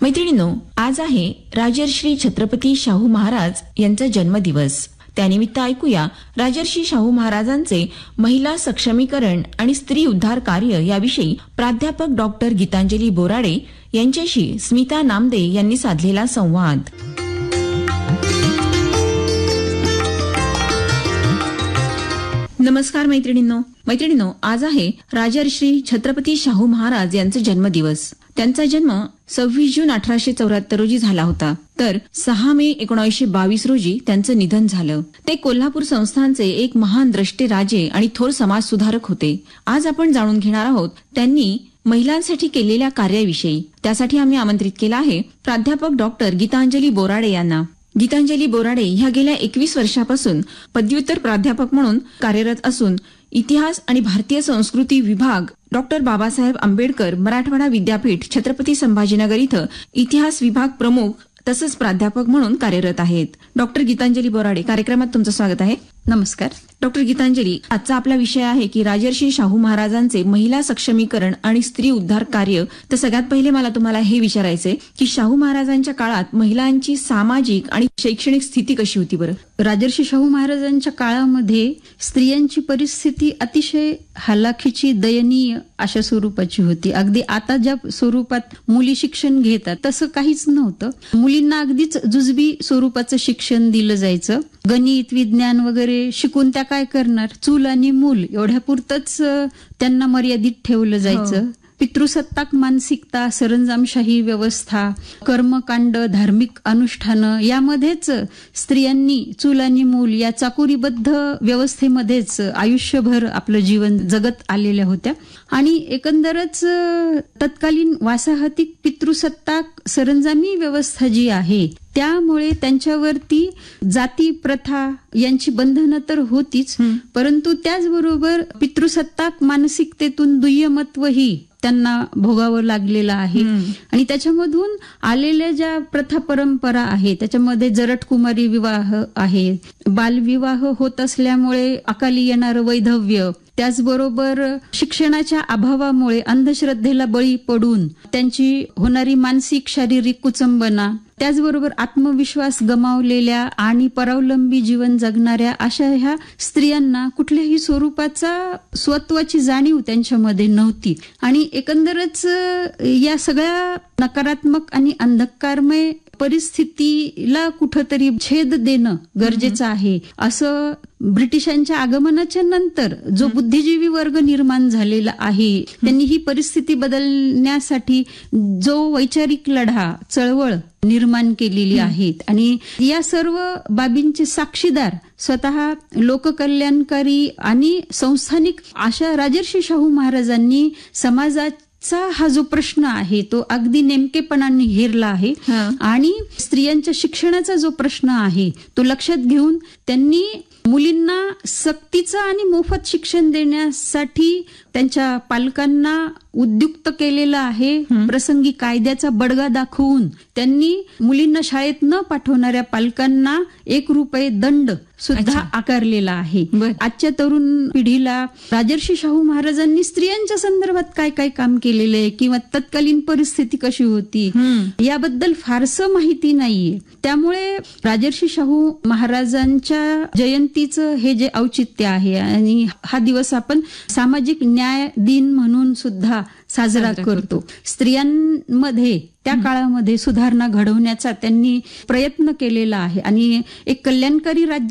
मैत्रिणींनो, आज आहे राजर्षी छत्रपती शाहू महाराज यांचा जन्मदिवस. त्यानिमित्त ऐकूया राजर्षी शाहू महाराजांचे महिला सक्षमीकरण आणि स्त्री उद्धार कार्य याविषयी प्राध्यापक डॉक्टर गीतांजली बोराडे यांच्याशी स्मिता नामदे यांनी साधलेला संवाद. नमस्कार मैत्रिणींनो, आज आहे राजर्षी छत्रपती शाहू महाराज यांचा जन्मदिवस. त्यांचा जन्म 26 जून 1874 रोजी झाला होता, तर 6 मे 1922 रोजी त्यांचं निधन झालं. ते कोल्हापूर संस्थानचे एक महान द्रष्टे राजे आणि थोर समाज सुधारक होते. आज आपण जाणून घेणार आहोत त्यांनी महिलांसाठी केलेल्या कार्याविषयी. त्यासाठी आम्ही आमंत्रित केलं आहे प्राध्यापक डॉक्टर गीतांजली बोराडे यांना. गीतांजली बोराडे ह्या गेल्या 21 वर्षापासून पदव्युत्तर प्राध्यापक म्हणून कार्यरत असून इतिहास आणि भारतीय संस्कृती विभाग, डॉक्टर बाबासाहेब आंबेडकर मराठवाडा विद्यापीठ, छत्रपती संभाजीनगर इथं इतिहास विभाग प्रमुख तसंच प्राध्यापक म्हणून कार्यरत आहेत. डॉक्टर गीतांजली बोराडे, कार्यक्रमात तुमचं स्वागत आहे. नमस्कार. डॉक्टर गीतांजली, आजचा आपला विषय आहे की राजर्षी शाहू महाराजांचे महिला सक्षमीकरण आणि स्त्री उद्धार कार्य. तर सगळ्यात पहिले मला तुम्हाला हे विचारायचंय की शाहू महाराजांच्या काळात महिलांची सामाजिक आणि शैक्षणिक स्थिती कशी होती बरं? राजर्षी शाहू महाराजांच्या काळामध्ये स्त्रियांची परिस्थिती अतिशय हलाखीची, दयनीय अशा स्वरूपाची होती. अगदी आता ज्या स्वरूपात मुली शिक्षण घेतात तसं काहीच नव्हतं. मुलींना अगदीच जुजबी स्वरूपाचं शिक्षण दिलं जायचं. गणित, विज्ञान वगैरे शिकून त्या काय करणार, चूल आणि मूल एवढ्यापुरतच त्यांना मर्यादित ठेवलं जायचं. पितृसत्ताक मानसिकता, सरंजामशाही व्यवस्था, कर्मकांड, धार्मिक अनुष्ठानं यामध्येच स्त्रियांनी चूल आणि मूल या चाकोरीबद्ध व्यवस्थेमध्येच आयुष्यभर आपलं जीवन जगत आलेल्या होत्या. आणि एकंदरच तत्कालीन वासाहतिक पितृसत्ताक सरंजामी व्यवस्था जी आहे त्यामुळे त्यांच्यावरती जाती प्रथा यांची बंधनं तर होतीच, परंतु त्याचबरोबर पितृसत्ताक मानसिकतेतून दुय्यमत्वही त्यांना भोगावं लागलेलं आहे. आणि त्याच्यामधून आलेल्या ज्या प्रथा परंपरा आहे त्याच्यामध्ये जरटकुमारी विवाह आहे, बालविवाह होत असल्यामुळे अकाली येणारं वैधव्य, त्याचबरोबर शिक्षणाच्या अभावामुळे अंधश्रद्धेला बळी पडून त्यांची होणारी मानसिक शारीरिक कुचंबना, त्याचबरोबर आत्मविश्वास गमावलेल्या आणि परावलंबी जीवन जगणाऱ्या अशा ह्या स्त्रियांना कुठल्याही स्वरूपाचा स्वत्वाची जाणीव त्यांच्यामध्ये नव्हती. आणि एकंदरच या सगळ्या नकारात्मक आणि अंधकारमय परिस्थितीला कुठंतरी छेद देणं गरजेचं आहे. असं ब्रिटिशांच्या आगमनाच्या नंतर जो बुद्धिजीवी वर्ग निर्माण झालेला आहे त्यांनी ही परिस्थिती बदलण्यासाठी जो वैचारिक लढा, चळवळ निर्माण केलेली आहेत. आणि या सर्व बाबींचे साक्षीदार स्वतः लोककल्याणकारी आणि संस्थानिक अशा राजर्षी शाहू महाराजांनी समाजात हा जो प्रश्न आहे तो अगदी नेमकेपणाने हेरला आहे. आणि स्त्रियांच्या शिक्षणाचा जो प्रश्न आहे तो लक्षात घेऊन त्यांनी मुलींना सक्तीचं आणि मोफत शिक्षण देण्यासाठी त्यांच्या पालकांना उद्युक्त केलेलं आहे. प्रसंगी कायद्याचा बडगा दाखवून त्यांनी मुलींना शाळेत न पाठवणाऱ्या पालकांना 1 रुपये दंड सुद्धा आकारलेला आहे. आजच्या तरुण पिढीला राजर्षी शाहू महाराजांनी स्त्रियांच्या संदर्भात काय काय काम केलेलं आहे किंवा तत्कालीन परिस्थिती कशी होती याबद्दल फारसं माहिती नाहीये. त्यामुळे राजर्षी शाहू महाराजांच्या जयंतीचं हे जे औचित्य आहे आणि हा दिवस आपण सामाजिक न्याय दिन म्हणून सुद्धा साजरा करतो. स्त्रियांमध्ये त्या काळामध्ये सुधारणा घडवण्याचा त्यांनी प्रयत्न केलेला आहे आणि एक कल्याणकारी राज्य